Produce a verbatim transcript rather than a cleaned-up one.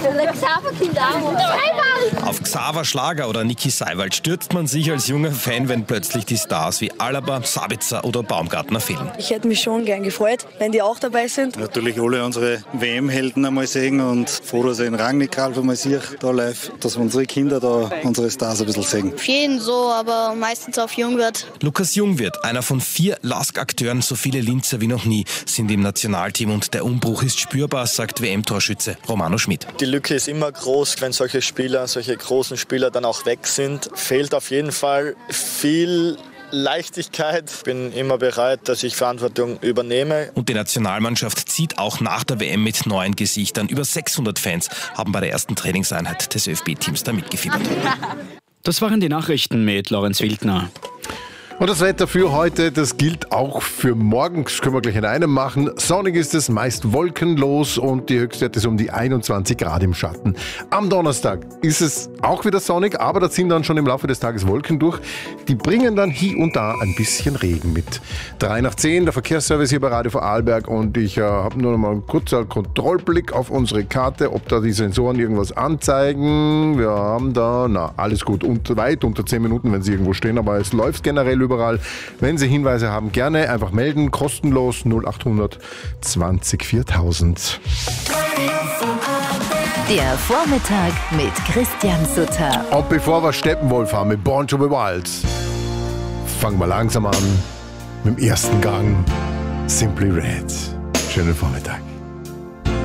Der Xaver kommt auch. Auf Xaver Schlager oder Niki Seiwald stürzt man sich als junger Fan, wenn plötzlich die Stars wie Alaba, Sabitzer oder Baumgartner fehlen. Ich hätte mich schon gern gefreut, wenn die auch dabei sind. Natürlich alle unsere W M-Helden einmal sehen und froh, dass ich den Rangnick mal sehe, da live, dass unsere Kinder da unsere Stars ein bisschen sehen. Auf jeden so, aber meistens auf Jungwirth. Lukas Jungwirth, einer von vier Lask-Akteuren, so viele Linzer wie noch nie, sind im Nationalteam und der Umbruch ist spürbar, sagt W M-Torschütze Romano Schmid. Die Lücke ist immer groß, wenn solche Spieler, solche großen Spieler dann auch weg sind. Fehlt auf jeden Fall viel Leichtigkeit. Ich bin immer bereit, dass ich Verantwortung übernehme. Und die Nationalmannschaft zieht auch nach der W M mit neuen Gesichtern. Über sechshundert Fans haben bei der ersten Trainingseinheit des ÖFB-Teams da mitgefiebert. Das waren die Nachrichten mit Lorenz Wildner. Und das Wetter für heute, das gilt auch für morgen. Das können wir gleich in einem machen. Sonnig ist es, meist wolkenlos und die Höchstwerte ist um die einundzwanzig Grad im Schatten. Am Donnerstag ist es auch wieder sonnig, aber da ziehen dann schon im Laufe des Tages Wolken durch. Die bringen dann hier und da ein bisschen Regen mit. drei nach zehn, der Verkehrsservice hier bei Radio Vorarlberg und ich äh, habe nur noch mal einen kurzen Kontrollblick auf unsere Karte, ob da die Sensoren irgendwas anzeigen. Wir haben da, na, alles gut, und weit unter zehn Minuten, wenn sie irgendwo stehen, aber es läuft generell überall. Wenn Sie Hinweise haben, gerne einfach melden, kostenlos null acht hundert zwanzig viertausend. Der Vormittag mit Christian Sutter. Und bevor wir Steppenwolf haben mit Born to be Wild, fangen wir langsam an mit dem ersten Gang Simply Red. Schönen Vormittag.